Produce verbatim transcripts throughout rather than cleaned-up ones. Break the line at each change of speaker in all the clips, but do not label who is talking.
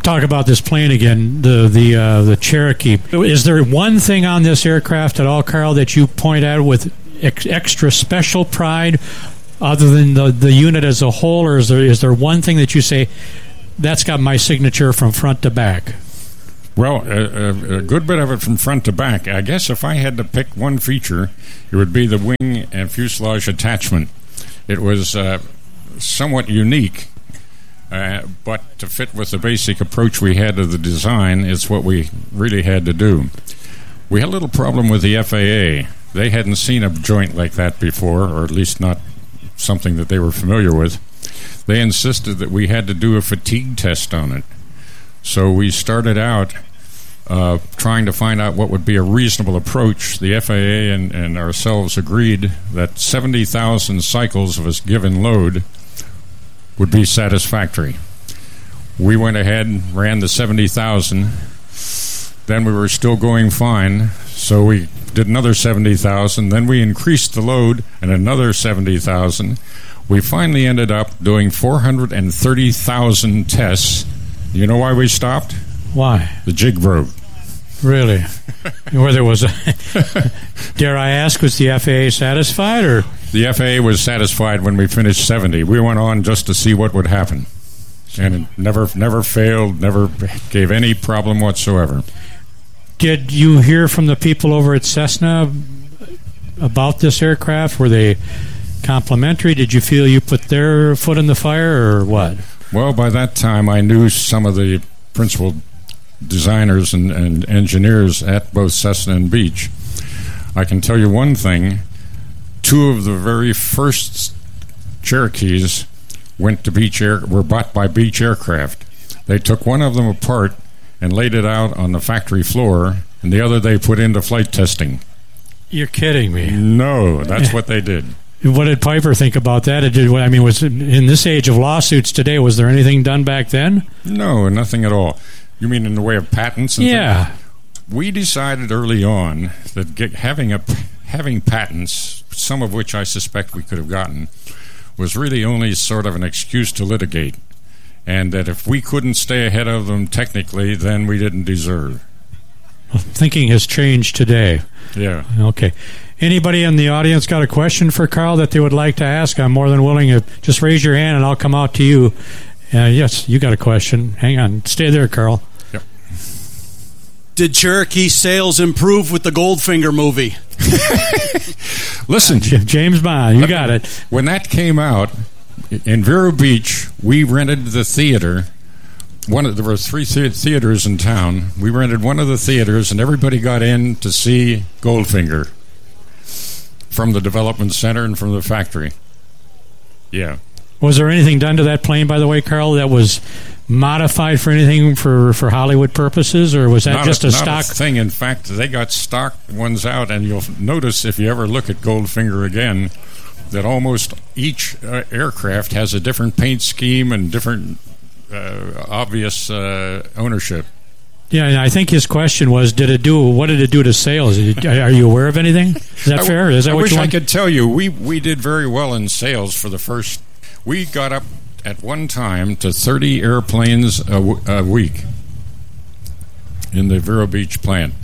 talk about this plane again, the the uh, the Cherokee. Is there one thing on this aircraft at all, Carl, that you point out with ex- extra special pride, other than the, the unit as a whole, or is there is there one thing that you say, that's got my signature from front to back?
Well, a, a good bit of it from front to back. I guess if I had to pick one feature, it would be the wing and fuselage attachment. It was uh, somewhat unique, uh, but to fit with the basic approach we had to the design, it's what we really had to do. We had a little problem with the F A A. They hadn't seen a joint like that before, or at least not something that they were familiar with. They insisted that we had to do a fatigue test on it. So we started out uh, trying to find out what would be a reasonable approach. The F A A and, and ourselves agreed that seventy thousand cycles of a given load would be satisfactory. We went ahead and ran the seventy thousand. Then we were still going fine, so we did another seventy thousand. Then we increased the load and another seventy thousand. We finally ended up doing four hundred thirty thousand tests. You know why we stopped?
Why?
The jig broke.
Really? Where there was a... Dare I ask, was the F A A satisfied, or...
The F A A was satisfied when we finished seventy. We went on just to see what would happen. And it never, never failed, never gave any problem whatsoever.
Did you hear from the people over at Cessna about this aircraft? Were they complimentary? Did you feel you put their foot in the fire, or what?
Well, by that time, I knew some of the principal designers and, and engineers at both Cessna and Beech. I can tell you one thing. Two of the very first Cherokees went to Beech Air, were bought by Beech Aircraft. They took one of them apart and laid it out on the factory floor, and the other they put into flight testing.
You're kidding me.
No, that's what they did.
What did Piper think about that? It did, I mean, was in this age of lawsuits today, was there anything done back then?
No, nothing at all. You mean in the way of patents? And
yeah.
things? We decided early on that get, having a having patents, some of which I suspect we could have gotten, was really only sort of an excuse to litigate, and that if we couldn't stay ahead of them technically, then we didn't deserve.
Well, thinking has changed today.
Yeah.
Okay. Anybody in the audience got a question for Carl that they would like to ask? I'm more than willing to just raise your hand and I'll come out to you. Uh, yes, you got a question. Hang on. Stay there, Carl.
Yep.
Did Cherokee sales improve with the Goldfinger movie?
Listen,
James Bond, you got it.
When that came out in Vero Beach, we rented the theater. One of, there were three the- theaters in town. We rented one of the theaters, and everybody got in to see Goldfinger from the development center and from the factory. Yeah.
Was there anything done to that plane, by the way, Carl, that was modified for anything for, for Hollywood purposes, or was that
not
just
a,
a
not
stock
a thing? In fact, they got stock ones out, and you'll notice if you ever look at Goldfinger again that almost each uh, aircraft has a different paint scheme and different uh, obvious uh, ownership.
Yeah, and I think his question was, did it do? What did it do to sales? Are you aware of anything? Is that
I,
fair? Is that
I
what
wish
you
I
want?
could tell you. We we did very well in sales for the first. We got up at one time to thirty airplanes a, w- a week in the Vero Beach plant.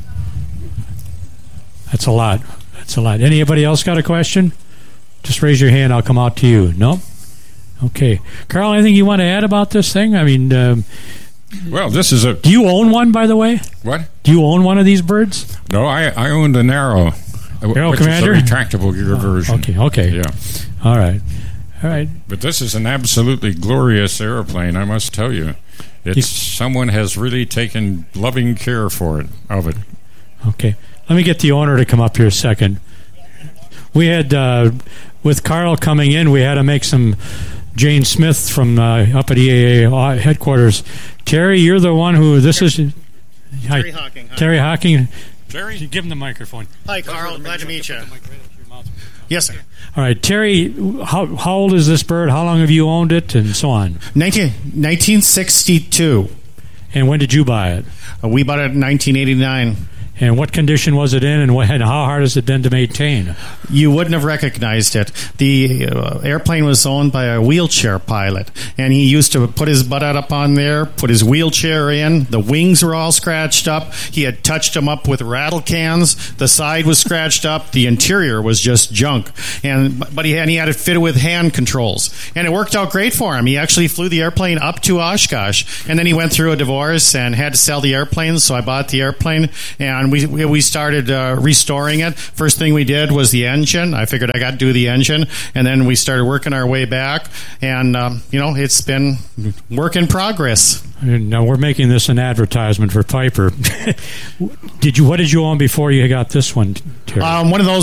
That's a lot. That's a lot. Anybody else got a question? Just raise your hand. I'll come out to you. No? Okay. Carl, anything you want to add about this thing? I mean, um,
well, this is a.
do you own one, by the way?
What?
Do you own one of these birds?
No, I, I owned a Narrow,
Narrow
which
Commander?
is a retractable gear
Oh,
version.
okay, okay.
Yeah.
All right. All right.
But this is an absolutely glorious airplane, I must tell you. It's
You-
someone has really taken loving care for it of it.
Okay. Let me get the owner to come up here a second. We had, uh, with Carl coming in, we had to make some Jane Smith from uh, up at E A A headquarters. Terry, you're the one who, this is... Hi.
Terry Hawking. Hi.
Terry Hawking.
Jerry?
Give him the microphone.
Hi, Carl. Glad to meet you. Yes, sir.
All right, Terry, how, how old is this bird? How long have you owned it, and so on?
nineteen, nineteen sixty-two.
And when did you buy it?
Uh, we bought it in nineteen eighty-nine.
And what condition was it in, and, what, and how hard has it been to maintain?
You wouldn't have recognized it. The uh, airplane was owned by a wheelchair pilot, and he used to put his butt out up on there, put his wheelchair in. The wings were all scratched up. He had touched them up with rattle cans. The side was scratched up. The interior was just junk. And but he and he had it fitted with hand controls, and it worked out great for him. He actually flew the airplane up to Oshkosh, and then he went through a divorce and had to sell the airplane. So I bought the airplane, and we we started uh, restoring it. First thing we did was the engine. I figured I got to do the engine, and then we started working our way back. And um, you know, it's been work in progress.
Now we're making this an advertisement for Piper. Did you? What did you own before you got this one, Terry?
Um, one of those